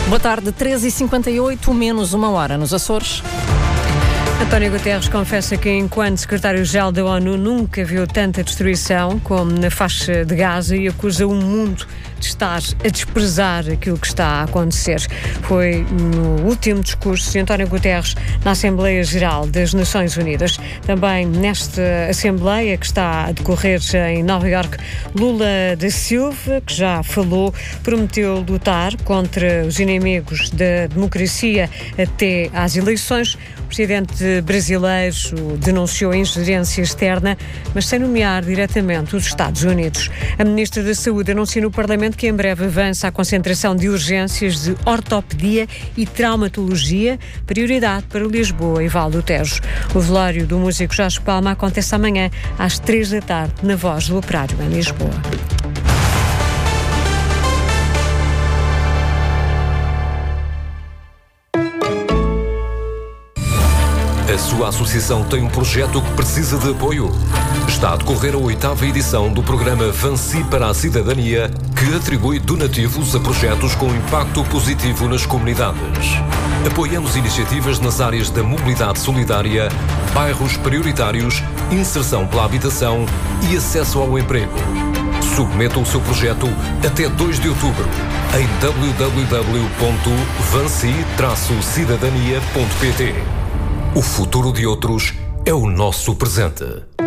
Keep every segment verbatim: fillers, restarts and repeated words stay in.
Boa tarde, treze e cinquenta e oito, menos uma hora nos Açores. António Guterres confessa que, enquanto secretário-geral da ONU, nunca viu tanta destruição como na faixa de Gaza e acusa o mundo de estar a desprezar aquilo que está a acontecer. Foi no último discurso de António Guterres na Assembleia Geral das Nações Unidas. Também nesta Assembleia que está a decorrer em Nova Iorque, Lula da Silva, que já falou, prometeu lutar contra os inimigos da democracia até às eleições. O presidente brasileiro denunciou a ingerência externa, mas sem nomear diretamente os Estados Unidos. A ministra da Saúde anunciou no Parlamento que em breve avança a concentração de urgências de ortopedia e traumatologia, prioridade para Lisboa e Val do Tejo. O velório do músico Jorge Palma acontece amanhã às três da tarde na Voz do Operário, em Lisboa. A sua associação tem um projeto que precisa de apoio. Está a decorrer a oitava edição do programa Vansi para a Cidadania, que atribui donativos a projetos com impacto positivo nas comunidades. Apoiamos iniciativas nas áreas da mobilidade solidária, bairros prioritários, inserção pela habitação e acesso ao emprego. Submeta o seu projeto até dois de outubro em w w w ponto vansi traço cidadania ponto p t. O futuro de outros é o nosso presente.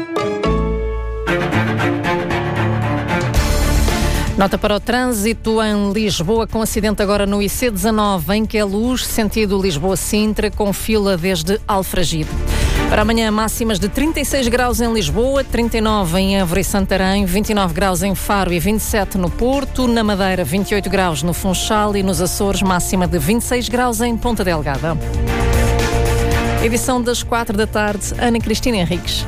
Nota para o trânsito em Lisboa, com acidente agora no I C dezanove, em Queluz, sentido Lisboa-Sintra, com fila desde Alfragide. Para amanhã, máximas de trinta e seis graus em Lisboa, trinta e nove em Évora e Santarém, vinte e nove graus em Faro e vinte e sete no Porto, na Madeira vinte e oito graus no Funchal e nos Açores, máxima de vinte e seis graus em Ponta Delgada. Edição das quatro da tarde, Ana Cristina Henriques.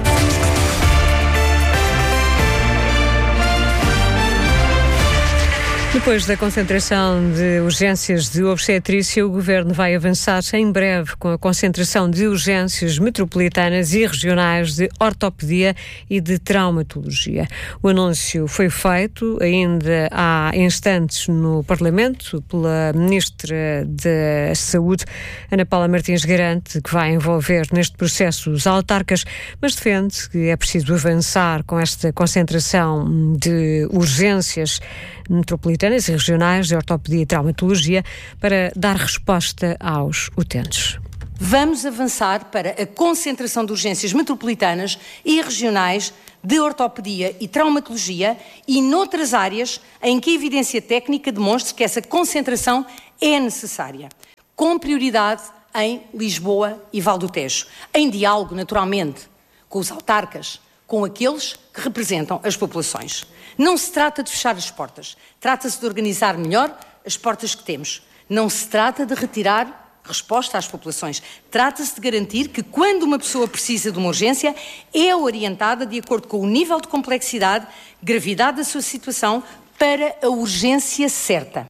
Depois da concentração de urgências de obstetrícia, o Governo vai avançar em breve com a concentração de urgências metropolitanas e regionais de ortopedia e de traumatologia. O anúncio foi feito ainda há instantes no Parlamento pela Ministra da Saúde, Ana Paula Martins garante que vai envolver neste processo os autarcas, mas defende que é preciso avançar com esta concentração de urgências metropolitanas e regionais de ortopedia e traumatologia para dar resposta aos utentes. Vamos avançar para a concentração de urgências metropolitanas e regionais de ortopedia e traumatologia e noutras áreas em que a evidência técnica demonstre que essa concentração é necessária, com prioridade em Lisboa e Val do Tejo, em diálogo, naturalmente, com os autarcas, com aqueles que representam as populações. Não se trata de fechar as portas, trata-se de organizar melhor as portas que temos. Não se trata de retirar resposta às populações, trata-se de garantir que quando uma pessoa precisa de uma urgência, é orientada de acordo com o nível de complexidade, gravidade da sua situação, para a urgência certa.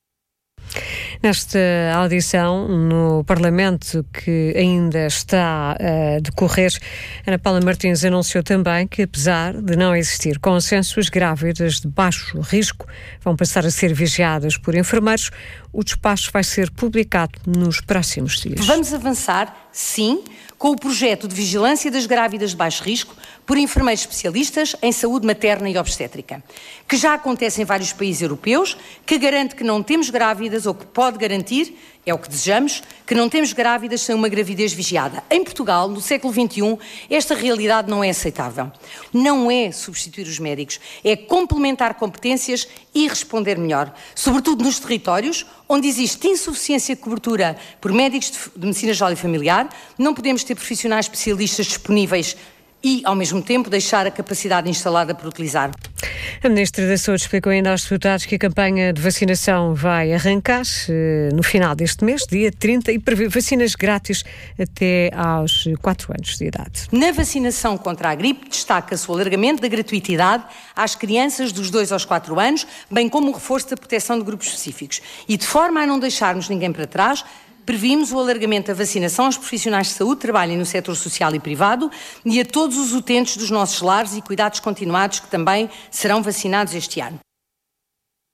Nesta audição no Parlamento, que ainda está a decorrer, Ana Paula Martins anunciou também que, apesar de não existir consenso, as grávidas de baixo risco vão passar a ser vigiadas por enfermeiros. O despacho vai ser publicado nos próximos dias. Vamos avançar, sim, com o projeto de vigilância das grávidas de baixo risco por enfermeiros especialistas em saúde materna e obstétrica, que já acontece em vários países europeus, que garante que não temos grávidas, ou que pode garantir, é o que desejamos, que não temos grávidas sem uma gravidez vigiada. Em Portugal, no século vinte e um, esta realidade não é aceitável. Não é substituir os médicos, é complementar competências e responder melhor, sobretudo nos territórios onde existe insuficiência de cobertura por médicos de medicina geral e familiar. Não podemos ter profissionais especialistas disponíveis e, ao mesmo tempo, deixar a capacidade instalada para utilizar. A Ministra da Saúde explicou ainda aos deputados que a campanha de vacinação vai arrancar eh, no final deste mês, dia trinta, e prevê vacinas grátis até aos quatro anos de idade. Na vacinação contra a gripe, destaca-se o alargamento da gratuitidade às crianças dos dois aos quatro anos, bem como o reforço da proteção de grupos específicos. E, de forma a não deixarmos ninguém para trás, previmos o alargamento da vacinação aos profissionais de saúde que trabalhem no setor social e privado e a todos os utentes dos nossos lares e cuidados continuados que também serão vacinados este ano.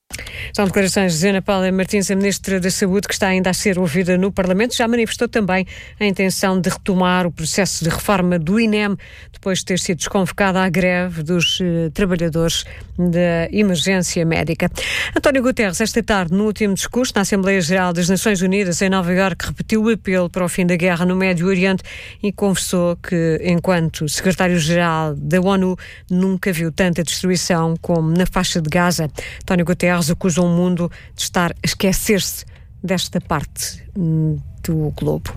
São declarações de Ana Paula Martins, a Ministra da Saúde, que está ainda a ser ouvida no Parlamento. Já manifestou também a intenção de retomar o processo de reforma do I N E M, depois de ter sido desconvocada a greve dos uh, trabalhadores da emergência médica. António Guterres, esta tarde, no último discurso na Assembleia Geral das Nações Unidas em Nova Iorque, repetiu o apelo para o fim da guerra no Médio Oriente e confessou que, enquanto secretário-geral da ONU, nunca viu tanta destruição como na faixa de Gaza. António Guterres acusa o mundo de estar a esquecer-se desta parte do globo.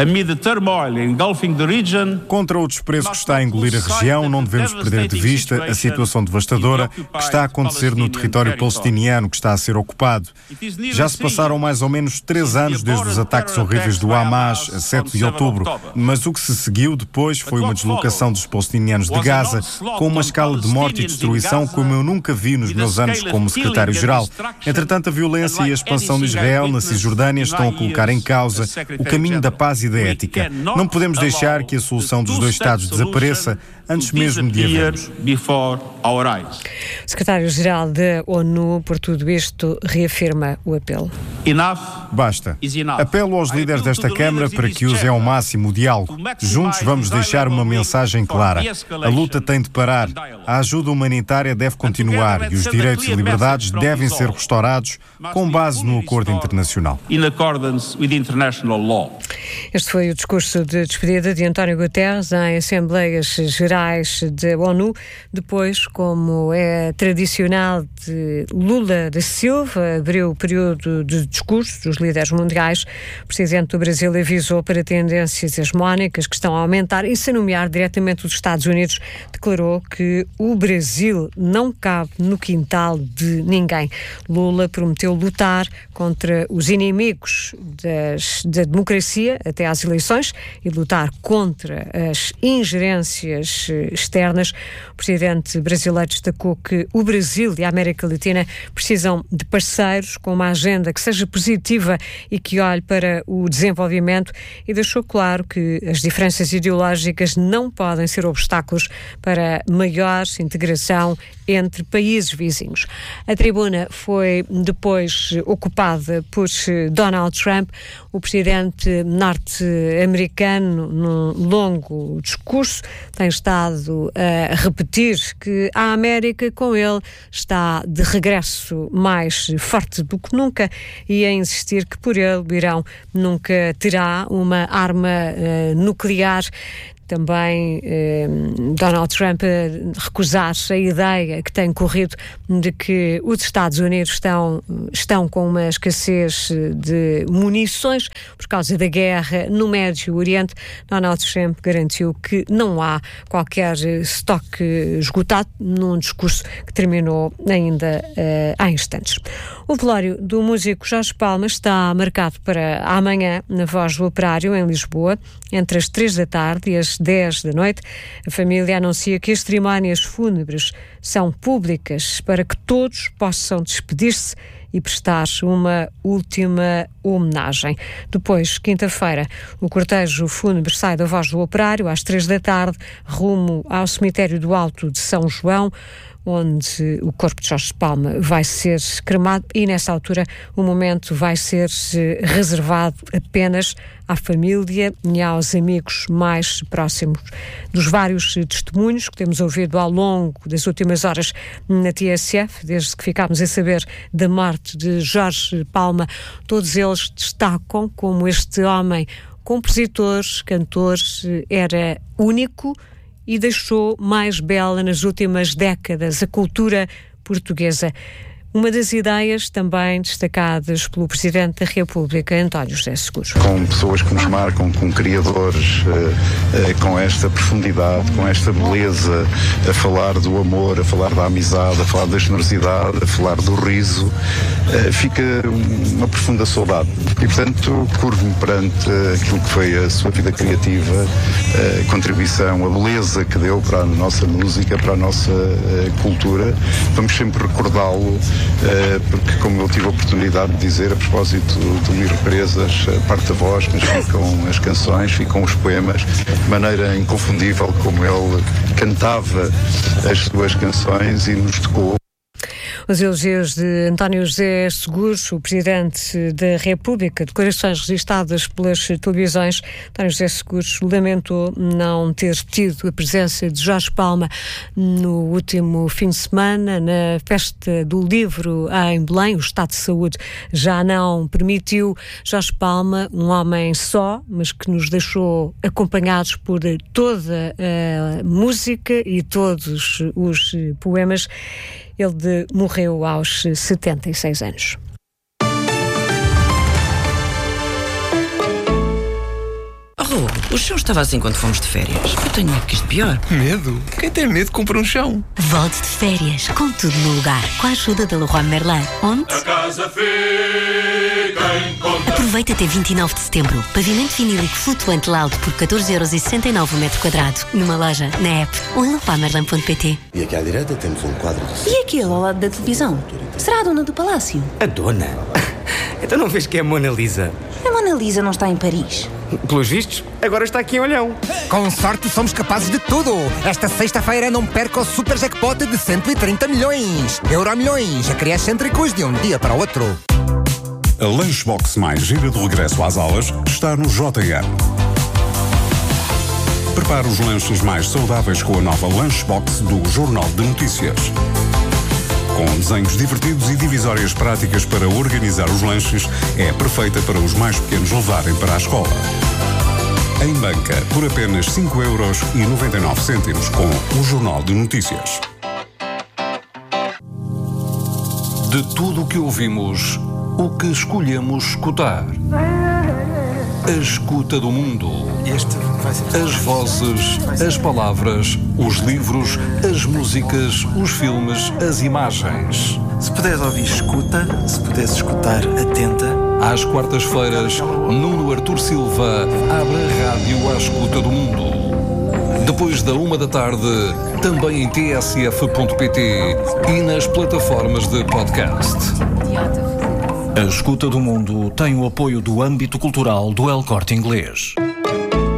Contra o desprezo que está a engolir a região, não devemos perder de vista a situação devastadora que está a acontecer no território palestiniano que está a ser ocupado. Já se passaram mais ou menos três anos desde os ataques horríveis do Hamas a sete de outubro, mas o que se seguiu depois foi uma deslocação dos palestinianos de Gaza com uma escala de morte e destruição como eu nunca vi nos meus anos como secretário-geral. Entretanto, a violência e a expansão de Israel na Cisjordânia estão a colocar em causa o caminho da paz e da ética. Não podemos deixar que a solução dos dois Estados desapareça antes mesmo de havermos. Secretário-Geral da ONU, por tudo isto, reafirma o apelo. Basta. Apelo aos líderes desta Câmara para que usem ao máximo o diálogo. Juntos vamos deixar uma mensagem clara. A luta tem de parar. A ajuda humanitária deve continuar e os direitos e liberdades devem ser restaurados com base no acordo internacional. Este foi o discurso de despedida de António Guterres em Assembleias Gerais da ONU. Depois, como é tradicional, de Lula da Silva abriu o período de discurso dos líderes mundiais. O presidente do Brasil avisou para tendências hegemónicas que estão a aumentar e, sem nomear diretamente os Estados Unidos, declarou que o Brasil não cabe no quintal de ninguém. Lula prometeu lutar contra os inimigos das, da democracia até às eleições e lutar contra as ingerências externas. O presidente brasileiro destacou que o Brasil e a América Latina precisam de parceiros com uma agenda que seja positiva e que olhe para o desenvolvimento e deixou claro que as diferenças ideológicas não podem ser obstáculos para maior integração entre países vizinhos. A tribuna foi depois ocupada por Donald Trump. O presidente norte-americano, num longo discurso, tem estado a repetir que a América, com ele, está de regresso mais forte do que nunca e a insistir que, por ele, o Irão nunca terá uma arma uh, nuclear. Também eh, Donald Trump recusar-se a ideia que tem corrido de que os Estados Unidos estão, estão com uma escassez de munições por causa da guerra no Médio Oriente. Donald Trump garantiu que não há qualquer estoque esgotado num discurso que terminou ainda eh, há instantes. O velório do músico Jorge Palma está marcado para amanhã na Voz do Operário, em Lisboa, entre as três da tarde e as dez da noite. A família anuncia que as cerimónias fúnebres são públicas para que todos possam despedir-se e prestar uma última homenagem. Depois, quinta-feira, o cortejo fúnebre sai da Voz do Operário às três da tarde, rumo ao cemitério do Alto de São João, onde o corpo de Jorge Palma vai ser cremado e, nessa altura, o momento vai ser reservado apenas à família e aos amigos mais próximos. Dos vários testemunhos que temos ouvido ao longo das últimas horas na T S F, desde que ficámos a saber da morte de Jorge Palma, todos eles destacam como este homem, compositor, cantor, era único e deixou mais bela nas últimas décadas a cultura portuguesa. Uma das ideias também destacadas pelo Presidente da República, António José Seguro. Com pessoas que nos marcam, com criadores, eh, eh, com esta profundidade, com esta beleza, a falar do amor, a falar da amizade, a falar da generosidade, a falar do riso, eh, fica uma profunda saudade. E, portanto, curvo-me perante aquilo que foi a sua vida criativa, a contribuição, a beleza que deu para a nossa música, para a nossa eh, cultura. Vamos sempre recordá-lo, porque, como eu tive a oportunidade de dizer a propósito do Luís Represas, parte da voz, mas ficam as canções, ficam os poemas, de maneira inconfundível como ele cantava as suas canções e nos tocou. Os elogios de António José Seguros, o Presidente da República, declarações registadas pelas televisões. António José Seguros lamentou não ter tido a presença de Jorge Palma no último fim de semana na Festa do Livro em Belém. O estado de saúde já não permitiu. Jorge Palma, um homem só, mas que nos deixou acompanhados por toda a música e todos os poemas. Ele de, morreu aos setenta e seis anos. Oh, o chão estava assim quando fomos de férias. Eu tenho medo que isto pior. Medo? Quem tem medo compra um chão. Volte de férias, com tudo no lugar, com a ajuda da Leroy Merlin. Onde? A casa fica em conta. Aproveita até vinte e nove de setembro. Pavimento vinílico flutuante Loud por catorze euros e sessenta e nove o metro quadrado. Numa loja, na app ou em leroy merlin ponto pt. E aqui à direita temos um quadro de... E aquele ao lado da televisão? Será a dona do palácio? A dona? Então não vês que é a Mona Lisa? A Mona Lisa não está em Paris. Pelos vistos, agora está aqui em Olhão. Com sorte somos capazes de tudo. Esta sexta-feira não perca o super jackpot de cento e trinta milhões. Euromilhões, excêntricos de um dia para o outro. A Lunchbox mais gira de regresso às aulas está no J M. Prepare os lanches mais saudáveis com a nova Lunchbox do Jornal de Notícias. Com desenhos divertidos e divisórias práticas para organizar os lanches, é perfeita para os mais pequenos levarem para a escola. Em banca, por apenas cinco euros e noventa e nove cêntimos com o Jornal de Notícias. De tudo o que ouvimos, o que escolhemos escutar. A escuta do mundo. Este vai ser... As vozes, as palavras, os livros, as músicas, os filmes, as imagens. Se puderes ouvir, escuta. Se puderes escutar, atenta. Às quartas-feiras, Nuno Artur Silva abre a rádio à escuta do mundo. Depois da uma da tarde, também em t s f ponto p t e nas plataformas de podcast. A escuta do mundo tem o apoio do âmbito cultural do El Corte Inglês.